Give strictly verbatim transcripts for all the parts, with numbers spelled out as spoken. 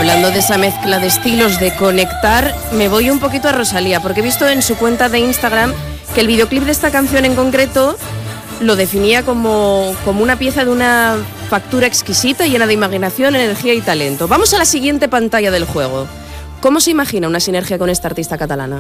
hablando de esa mezcla de estilos, de conectar, me voy un poquito a Rosalía, porque he visto en su cuenta de Instagram que el videoclip de esta canción en concreto lo definía como, como una pieza de una factura exquisita, llena de imaginación, energía y talento. Vamos a la siguiente pantalla del juego. ¿Cómo se imagina una sinergia con esta artista catalana?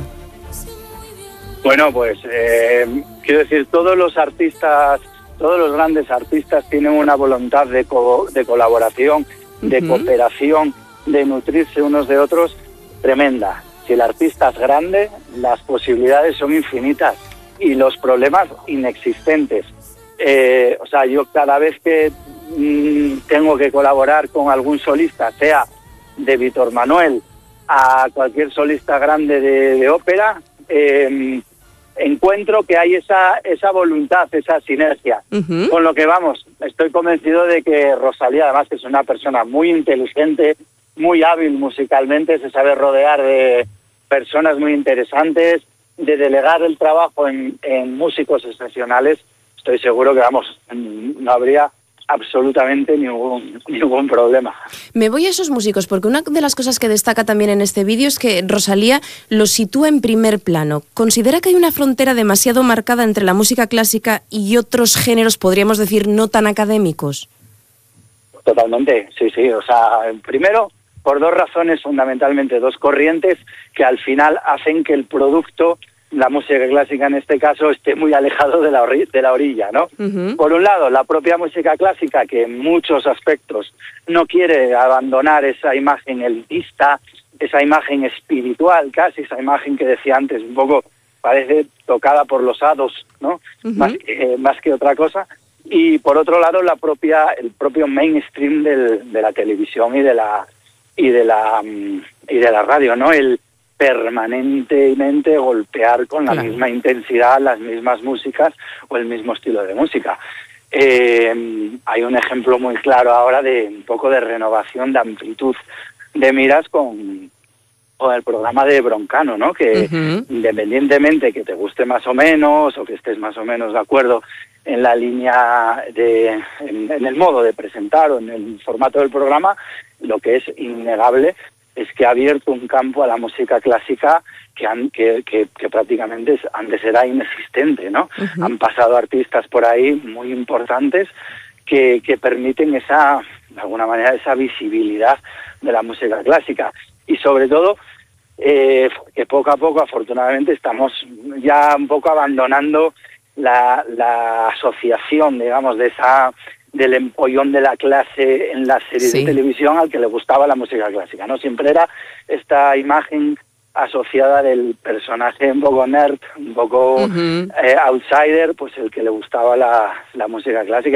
Bueno, pues eh, quiero decir, todos los artistas, todos los grandes artistas tienen una voluntad de, co- de colaboración, de uh-huh. cooperación, de nutrirse unos de otros tremenda. Si el artista es grande, las posibilidades son infinitas y los problemas inexistentes. Eh, o sea, yo cada vez que mmm, tengo que colaborar con algún solista, sea de Víctor Manuel a cualquier solista grande de, de ópera, eh, encuentro que hay esa esa voluntad, esa sinergia. Uh-huh. Con lo que vamos, estoy convencido de que Rosalía, además que es una persona muy inteligente, muy hábil musicalmente, se sabe rodear de personas muy interesantes, de delegar el trabajo en, en músicos excepcionales, estoy seguro que, vamos, no habría absolutamente ningún, ningún problema. Me voy a esos músicos, porque una de las cosas que destaca también en este vídeo es que Rosalía los sitúa en primer plano. ¿Considera que hay una frontera demasiado marcada entre la música clásica y otros géneros, podríamos decir, no tan académicos? Totalmente, sí, sí. O sea, primero, por dos razones, fundamentalmente, dos corrientes que al final hacen que el producto, la música clásica en este caso, esté muy alejado de la, ori- de la orilla, ¿no? Uh-huh. Por un lado, la propia música clásica, que en muchos aspectos no quiere abandonar esa imagen elitista, esa imagen espiritual casi, esa imagen que decía antes, un poco parece tocada por los hados, ¿no? Uh-huh. Más, eh, más que otra cosa. Y por otro lado, la propia el propio mainstream del, de la televisión y de la y de la y de la radio, ¿no? El permanentemente golpear con la claro. misma intensidad las mismas músicas o el mismo estilo de música. Eh, hay un ejemplo muy claro ahora de un poco de renovación, de amplitud de miras con, con el programa de Broncano, ¿no? Que uh-huh. independientemente que te guste más o menos o que estés más o menos de acuerdo en la línea de en, en el modo de presentar o en el formato del programa, lo que es innegable es que ha abierto un campo a la música clásica que han, que, que, que prácticamente antes era inexistente, ¿no? Uh-huh. Han pasado artistas por ahí muy importantes que, que permiten esa, de alguna manera, esa visibilidad de la música clásica. Y sobre todo, eh, que poco a poco, afortunadamente, estamos ya un poco abandonando la, la asociación, digamos, de esa del empollón de la clase en las series sí. de televisión al que le gustaba la música clásica, ¿no? Siempre era esta imagen asociada del personaje un poco nerd, un poco uh-huh. eh, outsider, pues el que le gustaba la, la música clásica.